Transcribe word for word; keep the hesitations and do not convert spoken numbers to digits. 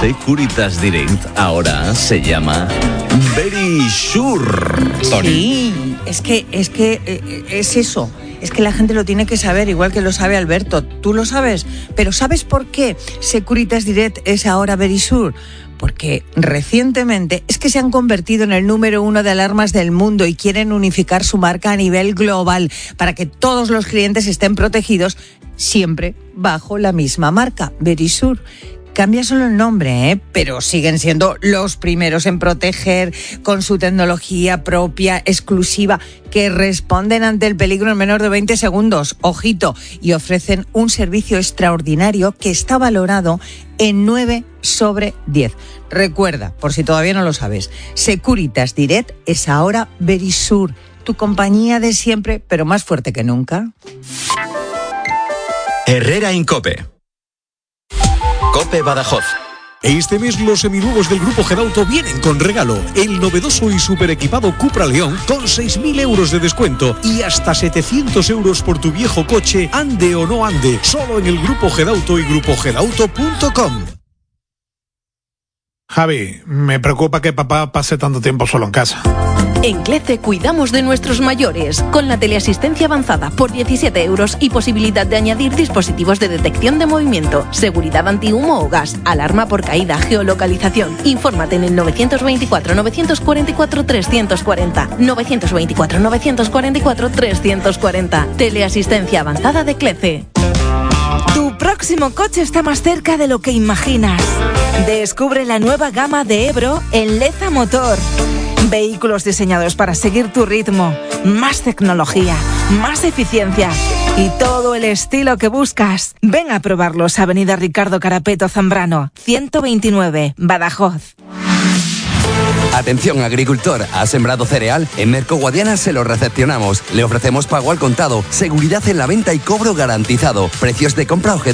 Securitas Direct ahora se llama Verisure. Sí, es que, es que eh, es eso. Es que la gente lo tiene que saber, igual que lo sabe Alberto. Tú lo sabes, pero ¿sabes por qué Securitas Direct es ahora Verisure? Porque recientemente es que se han convertido en el número uno de alarmas del mundo y quieren unificar su marca a nivel global para que todos los clientes estén protegidos siempre bajo la misma marca, Verisure. Cambia solo el nombre, ¿eh? Pero siguen siendo los primeros en proteger con su tecnología propia, exclusiva, que responden ante el peligro en menos de veinte segundos. Ojito, y ofrecen un servicio extraordinario que está valorado en nueve sobre diez. Recuerda, por si todavía no lo sabes, Securitas Direct es ahora Verisure, tu compañía de siempre, pero más fuerte que nunca. Herrera Incope. Cope Badajoz. Este mes los seminuevos del Grupo Gedauto vienen con regalo. El novedoso y super equipado Cupra León con seis mil euros de descuento y hasta setecientos euros por tu viejo coche, ande o no ande. Solo en el Grupo Gedauto y grupo gedauto punto com. Javi, me preocupa que papá pase tanto tiempo solo en casa. En CLECE cuidamos de nuestros mayores, con la teleasistencia avanzada por diecisiete euros y posibilidad de añadir dispositivos de detección de movimiento, seguridad antihumo o gas, alarma por caída, geolocalización. Infórmate en el novecientos veinticuatro, novecientos cuarenta y cuatro, trescientos cuarenta. novecientos veinticuatro, novecientos cuarenta y cuatro, trescientos cuarenta. Teleasistencia avanzada de CLECE. Tu próximo coche está más cerca de lo que imaginas. Descubre la nueva gama de Ebro en Leza Motor. Vehículos diseñados para seguir tu ritmo, más tecnología, más eficiencia y todo el estilo que buscas. Ven a probarlos, Avenida Ricardo Carapeto Zambrano, ciento veintinueve, Badajoz. Atención agricultor, ¿ha sembrado cereal? En Mercoguadiana se lo recepcionamos. Le ofrecemos pago al contado, seguridad en la venta y cobro garantizado. Precios de compra objetivos.